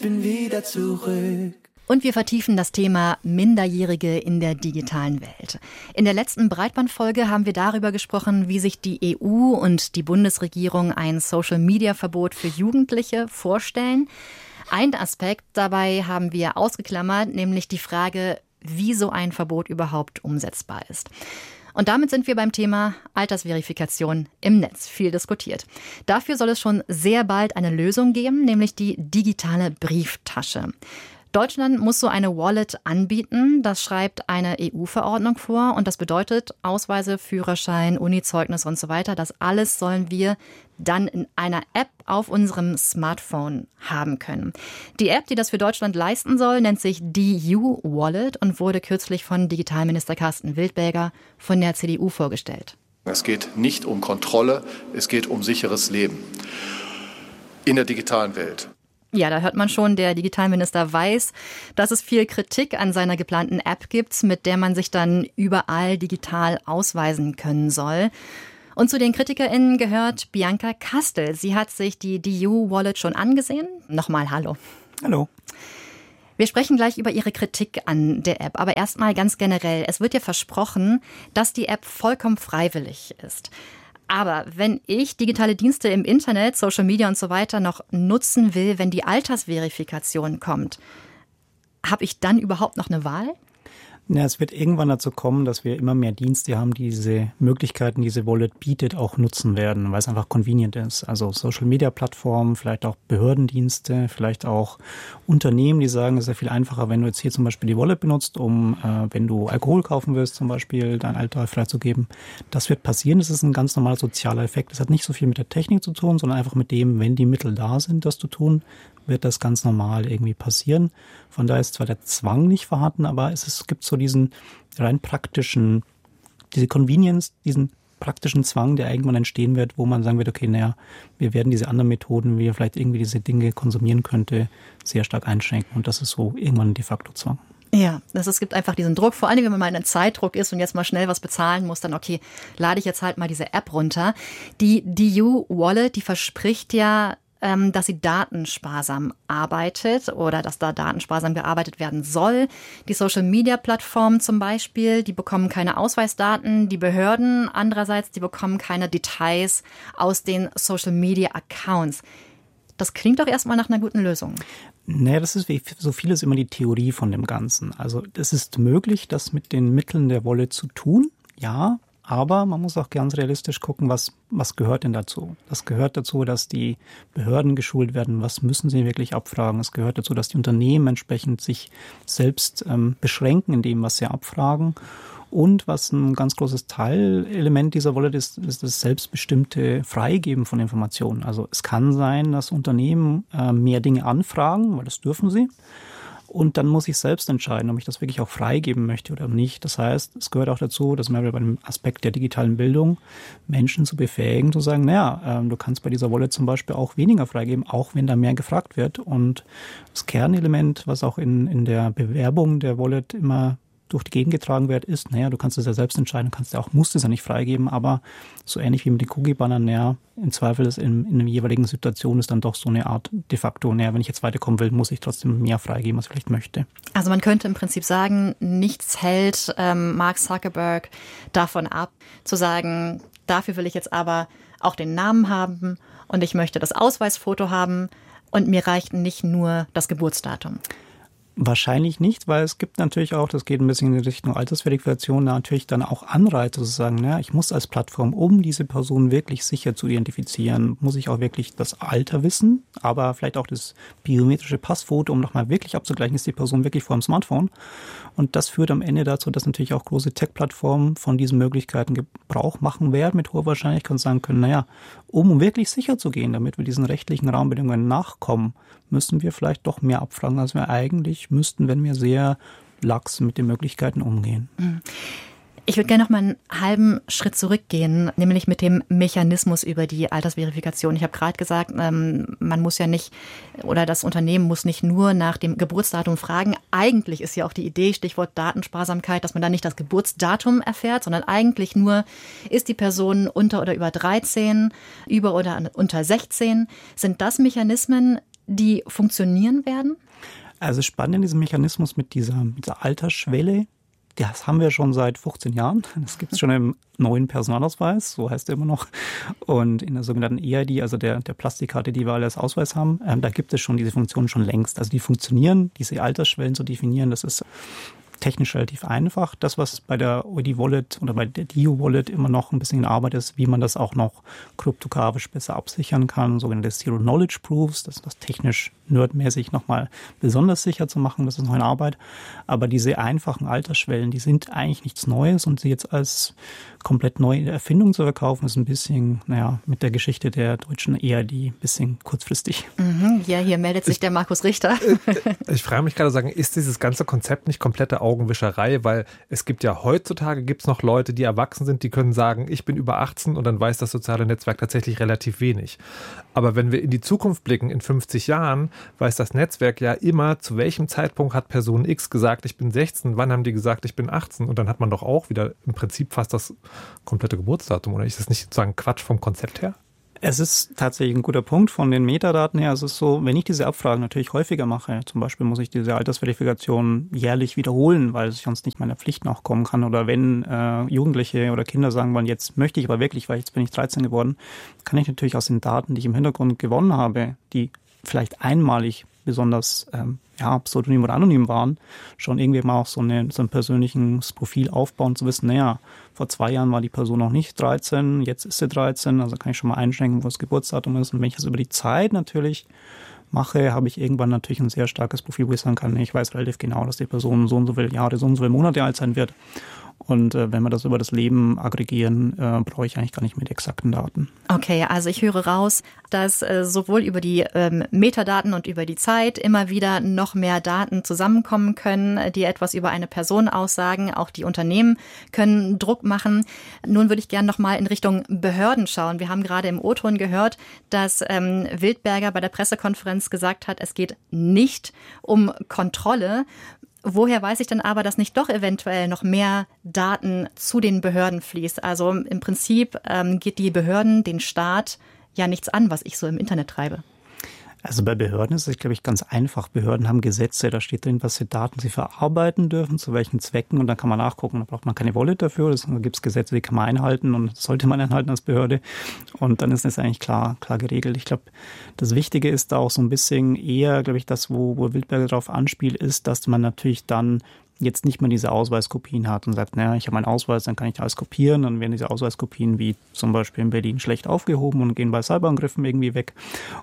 bin wieder zurück. Und wir vertiefen das Thema Minderjährige in der digitalen Welt. In der letzten Breitbandfolge haben wir darüber gesprochen, wie sich die EU und die Bundesregierung ein Social-Media-Verbot für Jugendliche vorstellen. Ein Aspekt dabei haben wir ausgeklammert, nämlich die Frage, wie so ein Verbot überhaupt umsetzbar ist. Und damit sind wir beim Thema Altersverifikation im Netz, viel diskutiert. Dafür soll es schon sehr bald eine Lösung geben, nämlich die digitale Brieftasche. Deutschland muss so eine Wallet anbieten, das schreibt eine EU-Verordnung vor und das bedeutet Ausweise, Führerschein, Unizeugnis und so weiter. Das alles sollen wir dann in einer App auf unserem Smartphone haben können. Die App, die das für Deutschland leisten soll, nennt sich DU Wallet und wurde kürzlich von Digitalminister Carsten Wildberger von der CDU vorgestellt. Es geht nicht um Kontrolle, es geht um sicheres Leben in der digitalen Welt. Ja, da hört man schon, der Digitalminister weiß, dass es viel Kritik an seiner geplanten App gibt, mit der man sich dann überall digital ausweisen können soll. Und zu den KritikerInnen gehört Bianca Kastel. Sie hat sich die DU-Wallet schon angesehen. Nochmal hallo. Hallo. Wir sprechen gleich über Ihre Kritik an der App, aber erstmal ganz generell. Es wird ja versprochen, dass die App vollkommen freiwillig ist. Aber wenn ich digitale Dienste im Internet, Social Media und so weiter noch nutzen will, wenn die Altersverifikation kommt, habe ich dann überhaupt noch eine Wahl? Ja, es wird irgendwann dazu kommen, dass wir immer mehr Dienste haben, die diese Möglichkeiten, die diese Wallet bietet, auch nutzen werden, weil es einfach convenient ist. Also Social-Media-Plattformen, vielleicht auch Behördendienste, vielleicht auch Unternehmen, die sagen, es ist ja viel einfacher, wenn du jetzt hier zum Beispiel die Wallet benutzt, wenn du Alkohol kaufen willst, zum Beispiel dein Alter freizugeben. Das wird passieren. Das ist ein ganz normaler sozialer Effekt. Das hat nicht so viel mit der Technik zu tun, sondern einfach mit dem, wenn die Mittel da sind, das zu tun, wird das ganz normal irgendwie passieren. Von daher ist zwar der Zwang nicht vorhanden, aber es gibt so diesen rein praktischen, diese Convenience, diesen praktischen Zwang, der irgendwann entstehen wird, wo man sagen wird, okay, naja, wir werden diese anderen Methoden, wie ihr vielleicht irgendwie diese Dinge konsumieren könnte, sehr stark einschränken. Und das ist so irgendwann ein de facto Zwang. Ja, es gibt einfach diesen Druck, vor allem wenn man mal in einem Zeitdruck ist und jetzt mal schnell was bezahlen muss, dann okay, lade ich jetzt halt mal diese App runter. Die DU-Wallet, die verspricht ja, dass sie datensparsam arbeitet oder dass da datensparsam gearbeitet werden soll. Die Social-Media-Plattformen zum Beispiel, die bekommen keine Ausweisdaten. Die Behörden andererseits, die bekommen keine Details aus den Social-Media-Accounts. Das klingt doch erstmal nach einer guten Lösung. Naja, das ist wie so vieles immer die Theorie von dem Ganzen. Also es ist möglich, das mit den Mitteln der Wallet zu tun, ja. Aber man muss auch ganz realistisch gucken, was gehört denn dazu? Das gehört dazu, dass die Behörden geschult werden. Was müssen sie wirklich abfragen? Es gehört dazu, dass die Unternehmen entsprechend sich selbst beschränken in dem, was sie abfragen. Und was ein ganz großes Teilelement dieser Wallet ist das selbstbestimmte Freigeben von Informationen. Also es kann sein, dass Unternehmen mehr Dinge anfragen, weil das dürfen sie. Und dann muss ich selbst entscheiden, ob ich das wirklich auch freigeben möchte oder nicht. Das heißt, es gehört auch dazu, dass wir bei dem Aspekt der digitalen Bildung Menschen zu befähigen, zu sagen, naja, du kannst bei dieser Wallet zum Beispiel auch weniger freigeben, auch wenn da mehr gefragt wird. Und das Kernelement, was auch in der Bewerbung der Wallet immer durch die Gegend getragen wird, ist, naja, du kannst es ja selbst entscheiden, musst es ja nicht freigeben, aber so ähnlich wie mit den Cookie-Bannern, naja, im Zweifel ist in der jeweiligen Situation ist dann doch so eine Art de facto, naja, wenn ich jetzt weiterkommen will, muss ich trotzdem mehr freigeben, als ich vielleicht möchte. Also man könnte im Prinzip sagen, nichts hält Mark Zuckerberg davon ab, zu sagen, dafür will ich jetzt aber auch den Namen haben und ich möchte das Ausweisfoto haben und mir reicht nicht nur das Geburtsdatum. Wahrscheinlich nicht, weil es gibt natürlich auch, das geht ein bisschen in Richtung Altersverifikation, natürlich dann auch Anreize zu sagen, naja, ich muss als Plattform, um diese Person wirklich sicher zu identifizieren, muss ich auch wirklich das Alter wissen, aber vielleicht auch das biometrische Passfoto, um nochmal wirklich abzugleichen, ist die Person wirklich vor dem Smartphone. Und das führt am Ende dazu, dass natürlich auch große Tech-Plattformen von diesen Möglichkeiten Gebrauch machen werden mit hoher Wahrscheinlichkeit und sagen können, naja, um wirklich sicher zu gehen, damit wir diesen rechtlichen Rahmenbedingungen nachkommen, müssen wir vielleicht doch mehr abfragen, als wir eigentlich müssten, wenn wir sehr lax mit den Möglichkeiten umgehen. Ich würde gerne noch mal einen halben Schritt zurückgehen, nämlich mit dem Mechanismus über die Altersverifikation. Ich habe gerade gesagt, man muss ja nicht, oder das Unternehmen muss nicht nur nach dem Geburtsdatum fragen. Eigentlich ist ja auch die Idee, Stichwort Datensparsamkeit, dass man da nicht das Geburtsdatum erfährt, sondern eigentlich nur, ist die Person unter oder über 13, über oder unter 16. Sind das Mechanismen, die funktionieren werden? Also spannend in diesem Mechanismus mit dieser Altersschwelle. Das haben wir schon seit 15 Jahren. Das gibt es schon im neuen Personalausweis, so heißt er immer noch. Und in der sogenannten EID, also der Plastikkarte, die wir alle als Ausweis haben, da gibt es schon diese Funktionen schon längst. Also die funktionieren, diese Altersschwellen zu definieren, das ist technisch relativ einfach. Das, was bei der OID-Wallet oder bei der DIO-Wallet immer noch ein bisschen in Arbeit ist, wie man das auch noch kryptografisch besser absichern kann, sogenannte Zero-Knowledge-Proofs, das ist was technisch nerdmäßig nochmal besonders sicher zu machen, das ist noch in Arbeit. Aber diese einfachen Altersschwellen, die sind eigentlich nichts Neues und sie jetzt als komplett neue Erfindung zu verkaufen, ist ein bisschen, mit der Geschichte der deutschen EID ein bisschen kurzfristig. Ja, hier meldet sich der Markus Richter. Ich frage mich gerade, ist dieses ganze Konzept nicht komplette Augenwischerei? Weil es gibt ja heutzutage noch Leute, die erwachsen sind, die können sagen, ich bin über 18 und dann weiß das soziale Netzwerk tatsächlich relativ wenig. Aber wenn wir in die Zukunft blicken, in 50 Jahren, weiß das Netzwerk ja immer, zu welchem Zeitpunkt hat Person X gesagt, ich bin 16, wann haben die gesagt, ich bin 18 und dann hat man doch auch wieder im Prinzip fast das komplette Geburtsdatum, oder ist das nicht sozusagen Quatsch vom Konzept her? Es ist tatsächlich ein guter Punkt von den Metadaten her. Es ist so, wenn ich diese Abfragen natürlich häufiger mache, zum Beispiel muss ich diese Altersverifikation jährlich wiederholen, weil ich sonst nicht meiner Pflicht nachkommen kann. Oder wenn Jugendliche oder Kinder sagen wollen, jetzt möchte ich aber wirklich, weil jetzt bin ich 13 geworden, kann ich natürlich aus den Daten, die ich im Hintergrund gewonnen habe, die vielleicht einmalig besonders pseudonym oder anonym waren, schon irgendwie mal auch so ein persönliches Profil aufbauen, zu wissen, vor 2 Jahren war die Person noch nicht 13, jetzt ist sie 13, also kann ich schon mal einschränken, wo das Geburtsdatum ist. Und wenn ich das über die Zeit natürlich mache, habe ich irgendwann natürlich ein sehr starkes Profil, wo ich sagen kann, ich weiß relativ genau, dass die Person so und so viele Jahre, so und so viele Monate alt sein wird. Und wenn wir das über das Leben aggregieren, brauche ich eigentlich gar nicht mehr die exakten Daten. Okay, also ich höre raus, dass sowohl über die Metadaten und über die Zeit immer wieder noch mehr Daten zusammenkommen können, die etwas über eine Person aussagen. Auch die Unternehmen können Druck machen. Nun würde ich gerne noch mal in Richtung Behörden schauen. Wir haben gerade im O-Ton gehört, dass Wildberger bei der Pressekonferenz gesagt hat, es geht nicht um Kontrolle. Woher weiß ich denn aber, dass nicht doch eventuell noch mehr Daten zu den Behörden fließt? Also im Prinzip geht die Behörden, den Staat ja nichts an, was ich so im Internet treibe. Also bei Behörden ist es, glaube ich, ganz einfach. Behörden haben Gesetze, da steht drin, was für Daten sie verarbeiten dürfen, zu welchen Zwecken, und dann kann man nachgucken. Da braucht man keine Wallet dafür, da gibt es Gesetze, die kann man einhalten und das sollte man einhalten als Behörde. Und dann ist es eigentlich klar geregelt. Ich glaube, das Wichtige ist da auch so ein bisschen eher, glaube ich, das, wo Wildberger drauf anspielt, ist, dass man natürlich dann jetzt nicht mehr diese Ausweiskopien hat und sagt, ich habe meinen Ausweis, dann kann ich alles kopieren. Dann werden diese Ausweiskopien wie zum Beispiel in Berlin schlecht aufgehoben und gehen bei Cyberangriffen irgendwie weg.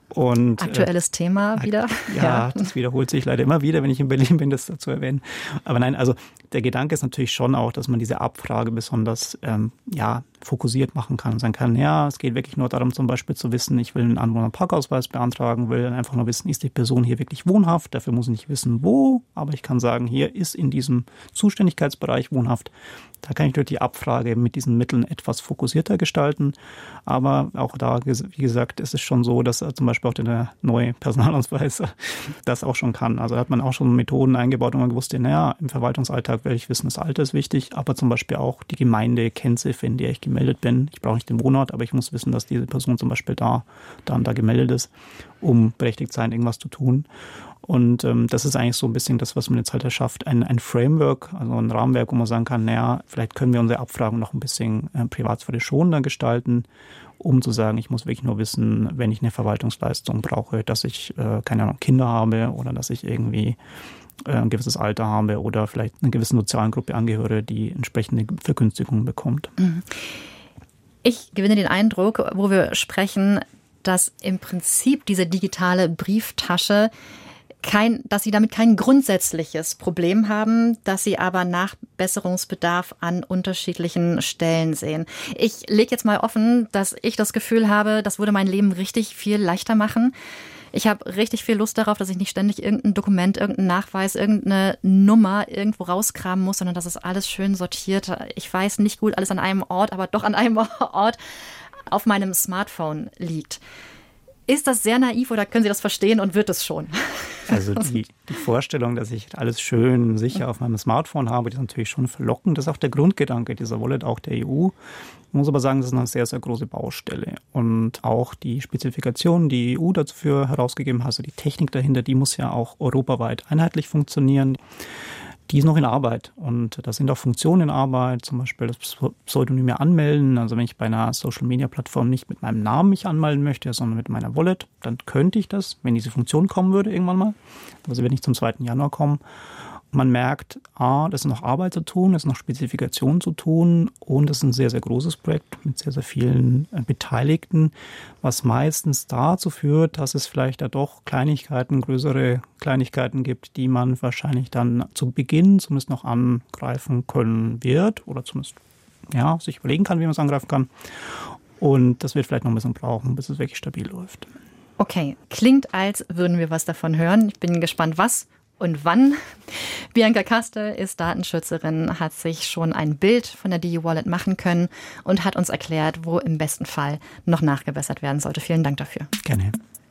Und aktuelles Thema wieder. Ja, das wiederholt sich leider immer wieder, wenn ich in Berlin bin, das dazu erwähnen. Aber nein, also der Gedanke ist natürlich schon auch, dass man diese Abfrage besonders fokussiert machen kann und sagen kann, es geht wirklich nur darum, zum Beispiel zu wissen, ich will einen Anwohnerparkausweis beantragen, will dann einfach nur wissen, ist die Person hier wirklich wohnhaft? Dafür muss ich nicht wissen, wo, aber ich kann sagen, hier ist in diesem Zuständigkeitsbereich wohnhaft. Da kann ich durch die Abfrage mit diesen Mitteln etwas fokussierter gestalten. Aber auch da, wie gesagt, ist es schon so, dass zum Beispiel auch der neue Personalausweis das auch schon kann. Also da hat man auch schon Methoden eingebaut, wo man wusste, im Verwaltungsalltag will ich wissen, das Alter ist wichtig, aber zum Beispiel auch die Gemeindekennziffer, in der ich gemeldet bin. Ich brauche nicht den Wohnort, aber ich muss wissen, dass diese Person zum Beispiel da gemeldet ist, um berechtigt sein, irgendwas zu tun. Und das ist eigentlich so ein bisschen das, was man jetzt halt erschafft, ein Framework, also ein Rahmenwerk, wo man sagen kann, vielleicht können wir unsere Abfragen noch ein bisschen privatsphäre schonender gestalten, um zu sagen, ich muss wirklich nur wissen, wenn ich eine Verwaltungsleistung brauche, dass ich, Kinder habe oder dass ich irgendwie ein gewisses Alter habe oder vielleicht einer gewissen sozialen Gruppe angehöre, die entsprechende Vergünstigungen bekommt. Ich gewinne den Eindruck, wo wir sprechen, dass im Prinzip diese digitale Brieftasche dass Sie damit kein grundsätzliches Problem haben, dass Sie aber Nachbesserungsbedarf an unterschiedlichen Stellen sehen. Ich lege jetzt mal offen, dass ich das Gefühl habe, das würde mein Leben richtig viel leichter machen. Ich habe richtig viel Lust darauf, dass ich nicht ständig irgendein Dokument, irgendeinen Nachweis, irgendeine Nummer irgendwo rauskramen muss, sondern dass es alles schön sortiert. Ich weiß, nicht gut alles an einem Ort, aber doch an einem Ort auf meinem Smartphone liegt. Ist das sehr naiv oder können Sie das verstehen und wird es schon? Also die Vorstellung, dass ich alles schön sicher auf meinem Smartphone habe, die ist natürlich schon verlockend. Das ist auch der Grundgedanke dieser Wallet, auch der EU. Ich muss aber sagen, das ist eine sehr, sehr große Baustelle. Und auch die Spezifikation, die die EU dafür herausgegeben hat, also die Technik dahinter, die muss ja auch europaweit einheitlich funktionieren. Die ist noch in Arbeit und da sind auch Funktionen in Arbeit, zum Beispiel das Pseudonyme anmelden. Also wenn ich bei einer Social-Media-Plattform nicht mit meinem Namen mich anmelden möchte, sondern mit meiner Wallet, dann könnte ich das, wenn diese Funktion kommen würde irgendwann mal. Also wenn ich zum 2. Januar komme. Man merkt, das ist noch Arbeit zu tun, es ist noch Spezifikation zu tun und es ist ein sehr, sehr großes Projekt mit sehr, sehr vielen Beteiligten, was meistens dazu führt, dass es vielleicht da doch größere Kleinigkeiten gibt, die man wahrscheinlich dann zu Beginn zumindest noch angreifen können wird oder zumindest sich überlegen kann, wie man es angreifen kann. Und das wird vielleicht noch ein bisschen brauchen, bis es wirklich stabil läuft. Okay, klingt, als würden wir was davon hören. Ich bin gespannt, was und wann. Bianca Kastel ist Datenschützerin, hat sich schon ein Bild von der DigiWallet machen können und hat uns erklärt, wo im besten Fall noch nachgebessert werden sollte. Vielen Dank dafür. Gerne.